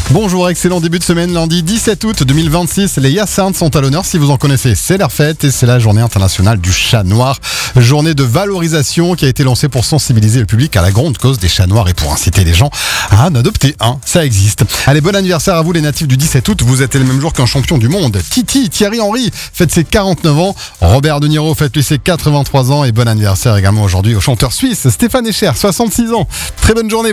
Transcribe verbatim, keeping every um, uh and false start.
Bonjour, excellent début de semaine, lundi dix-sept août deux mille vingt-six. Les Hyacinthes sont à l'honneur, si vous en connaissez, c'est leur fête et c'est la journée internationale du chat noir. Journée de valorisation qui a été lancée pour sensibiliser le public à la grande cause des chats noirs et pour inciter les gens à en adopter un. Ça existe. Allez, bon anniversaire à vous les natifs du dix-sept août. Vous êtes le même jour qu'un champion du monde. Titi, Thierry Henry fête ses quarante-neuf ans. Robert De Niro fête lui ses quatre-vingt-trois ans. Et bon anniversaire également aujourd'hui au chanteur suisse Stéphane Echer, soixante-six ans. Très bonne journée.